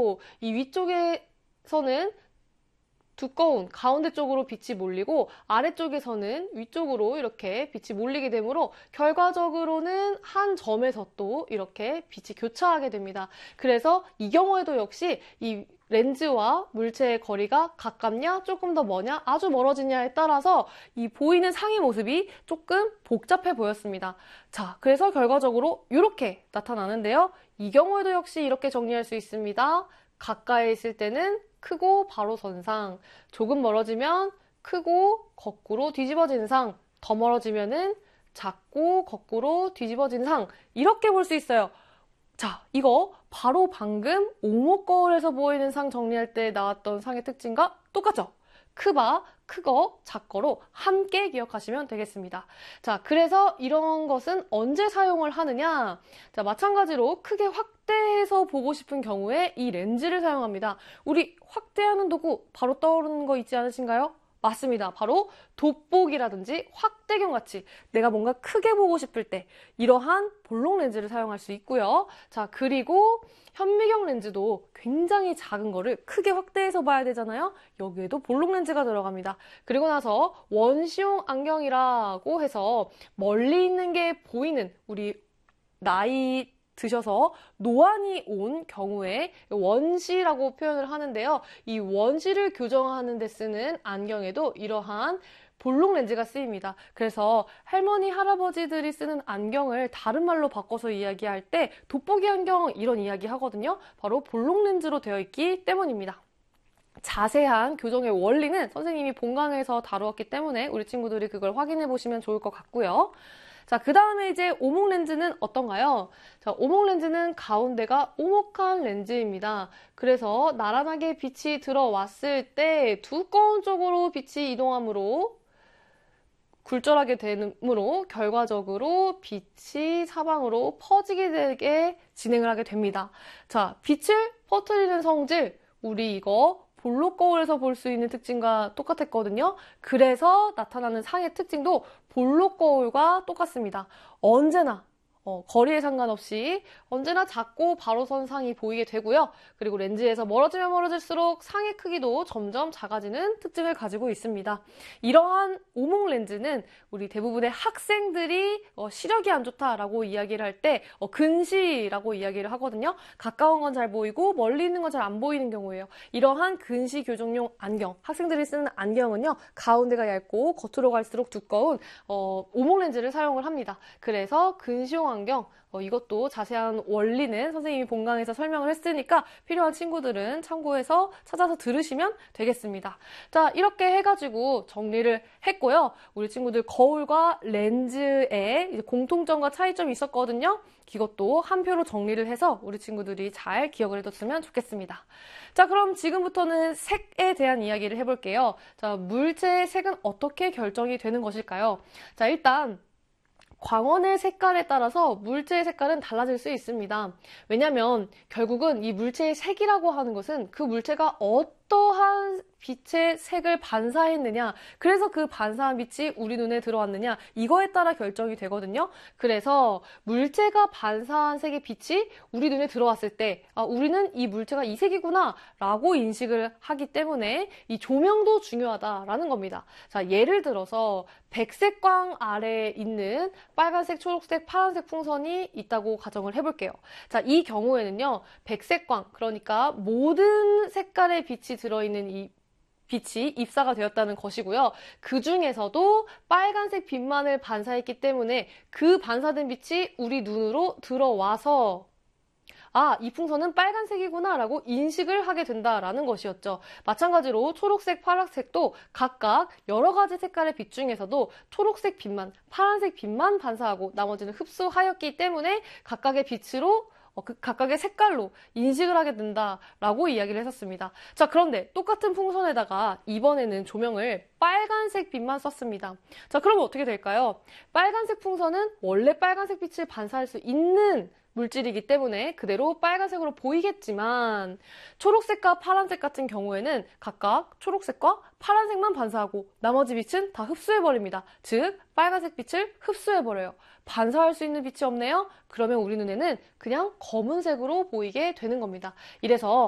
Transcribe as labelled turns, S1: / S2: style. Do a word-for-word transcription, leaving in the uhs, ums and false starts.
S1: 경우에도 이 위쪽에서는 두꺼운 가운데 쪽으로 빛이 몰리고 아래쪽에서는 위쪽으로 이렇게 빛이 몰리게 되므로 결과적으로는 한 점에서 또 이렇게 빛이 교차하게 됩니다. 그래서 이 경우에도 역시 이 렌즈와 물체의 거리가 가깝냐 조금 더 머냐 아주 멀어지냐에 따라서 이 보이는 상의 모습이 조금 복잡해 보였습니다. 자, 그래서 결과적으로 이렇게 나타나는데요. 이 경우에도 역시 이렇게 정리할 수 있습니다. 가까이 있을 때는 크고 바로 선 상, 조금 멀어지면 크고 거꾸로 뒤집어진 상, 더 멀어지면은 작고 거꾸로 뒤집어진 상, 이렇게 볼 수 있어요. 자, 이거 바로 방금 오목 거울에서 보이는 상 정리할 때 나왔던 상의 특징과 똑같죠? 크바, 크거, 작거로 함께 기억하시면 되겠습니다. 자, 그래서 이런 것은 언제 사용을 하느냐? 자, 마찬가지로 크게 확대해서 보고 싶은 경우에 이 렌즈를 사용합니다. 우리 확대하는 도구 바로 떠오르는 거 있지 않으신가요? 맞습니다. 바로 돋보기라든지 확대경 같이 내가 뭔가 크게 보고 싶을 때 이러한 볼록 렌즈를 사용할 수 있고요. 자, 그리고 현미경 렌즈도 굉장히 작은 거를 크게 확대해서 봐야 되잖아요. 여기에도 볼록 렌즈가 들어갑니다. 그리고 나서 원시용 안경이라고 해서 멀리 있는 게 보이는 우리 나이 드셔서 노안이 온 경우에 원시라고 표현을 하는데요. 이 원시를 교정하는 데 쓰는 안경에도 이러한 볼록 렌즈가 쓰입니다. 그래서 할머니, 할아버지들이 쓰는 안경을 다른 말로 바꿔서 이야기할 때 돋보기 안경 이런 이야기 하거든요. 바로 볼록 렌즈로 되어 있기 때문입니다. 자세한 교정의 원리는 선생님이 본강에서 다루었기 때문에 우리 친구들이 그걸 확인해 보시면 좋을 것 같고요. 자, 그 다음에 이제 오목 렌즈는 어떤가요? 자, 오목 렌즈는 가운데가 오목한 렌즈입니다. 그래서 나란하게 빛이 들어왔을 때 두꺼운 쪽으로 빛이 이동하므로 굴절하게 되므로 결과적으로 빛이 사방으로 퍼지게 되게 진행을 하게 됩니다. 자, 빛을 퍼뜨리는 성질, 우리 이거 볼록 거울에서 볼 수 있는 특징과 똑같았거든요. 그래서 나타나는 상의 특징도 볼록 거울과 똑같습니다. 언제나 어, 거리에 상관없이 언제나 작고 바로 선 상이 보이게 되고요. 그리고 렌즈에서 멀어지면 멀어질수록 상의 크기도 점점 작아지는 특징을 가지고 있습니다. 이러한 오목 렌즈는 우리 대부분의 학생들이 어, 시력이 안 좋다라고 이야기를 할 때 어, 근시라고 이야기를 하거든요. 가까운 건 잘 보이고 멀리 있는 건 잘 안 보이는 경우예요. 이러한 근시 교정용 안경, 학생들이 쓰는 안경은요. 가운데가 얇고 겉으로 갈수록 두꺼운 어, 오목 렌즈를 사용을 합니다. 그래서 근시용 안경, 어, 이것도 자세한 원리는 선생님이 본강에서 설명을 했으니까 필요한 친구들은 참고해서 찾아서 들으시면 되겠습니다. 자, 이렇게 해가지고 정리를 했고요. 우리 친구들 거울과 렌즈에 이제 공통점과 차이점이 있었거든요. 이것도 한 표로 정리를 해서 우리 친구들이 잘 기억을 해뒀으면 좋겠습니다. 자, 그럼 지금부터는 색에 대한 이야기를 해볼게요. 자, 물체의 색은 어떻게 결정이 되는 것일까요? 자, 일단 광원의 색깔에 따라서 물체의 색깔은 달라질 수 있습니다. 왜냐하면 결국은 이 물체의 색이라고 하는 것은 그 물체가 어떠한 빛의 색을 반사했느냐, 그래서 그 반사한 빛이 우리 눈에 들어왔느냐, 이거에 따라 결정이 되거든요. 그래서 물체가 반사한 색의 빛이 우리 눈에 들어왔을 때 아, 우리는 이 물체가 이 색이구나 라고 인식을 하기 때문에 이 조명도 중요하다라는 겁니다. 자, 예를 들어서 백색광 아래에 있는 빨간색, 초록색, 파란색 풍선이 있다고 가정을 해볼게요. 자, 이 경우에는요, 백색광, 그러니까 모든 색깔의 빛이 들어있는 이 빛이 입사가 되었다는 것이고요. 그 중에서도 빨간색 빛만을 반사했기 때문에 그 반사된 빛이 우리 눈으로 들어와서 아, 이 풍선은 빨간색이구나 라고 인식을 하게 된다라는 것이었죠. 마찬가지로 초록색, 파란색도 각각 여러 가지 색깔의 빛 중에서도 초록색 빛만, 파란색 빛만 반사하고 나머지는 흡수하였기 때문에 각각의 빛으로 어, 그 각각의 색깔로 인식을 하게 된다라고 이야기를 했었습니다. 자, 그런데 똑같은 풍선에다가 이번에는 조명을 빨간색 빛만 썼습니다. 자, 그러면 어떻게 될까요? 빨간색 풍선은 원래 빨간색 빛을 반사할 수 있는 물질이기 때문에 그대로 빨간색으로 보이겠지만 초록색과 파란색 같은 경우에는 각각 초록색과 파란색만 반사하고 나머지 빛은 다 흡수해버립니다. 즉 빨간색 빛을 흡수해버려요. 반사할 수 있는 빛이 없네요? 그러면 우리 눈에는 그냥 검은색으로 보이게 되는 겁니다. 이래서